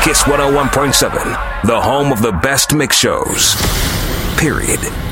Kiss 101.7, the home of the best mix shows. Period.